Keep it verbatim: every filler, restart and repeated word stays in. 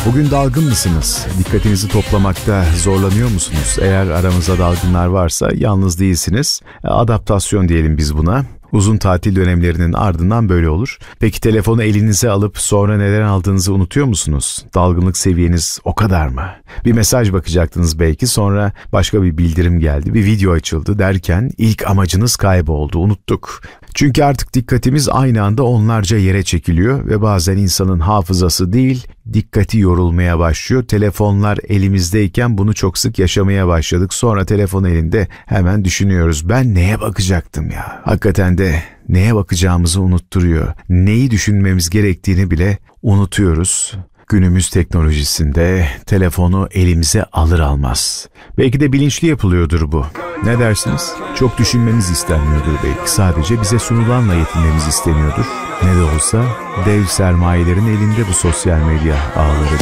Bugün dalgın mısınız? Dikkatinizi toplamakta zorlanıyor musunuz? Eğer aramızda dalgınlar varsa yalnız değilsiniz. Adaptasyon diyelim biz buna. Uzun tatil dönemlerinin ardından böyle olur. Peki telefonu elinize alıp sonra neden aldığınızı unutuyor musunuz? Dalgınlık seviyeniz o kadar mı? Bir mesaj bakacaktınız belki, sonra başka bir bildirim geldi, bir video açıldı derken ilk amacınız kayboldu, unuttuk. Çünkü artık dikkatimiz aynı anda onlarca yere çekiliyor ve bazen insanın hafızası değil, dikkati yorulmaya başlıyor. Telefonlar elimizdeyken bunu çok sık yaşamaya başladık. Sonra telefon elinde hemen düşünüyoruz. Ben neye bakacaktım ya? Hakikaten de neye bakacağımızı unutturuyor. Neyi düşünmemiz gerektiğini bile unutuyoruz. Günümüz teknolojisinde telefonu elimize alır almaz. Belki de bilinçli yapılıyordur bu. Ne dersiniz? Çok düşünmemiz istenmiyordur belki. Sadece bize sunulanla yetinmemiz isteniyordur. Ne de olsa dev sermayelerin elinde bu sosyal medya ağları.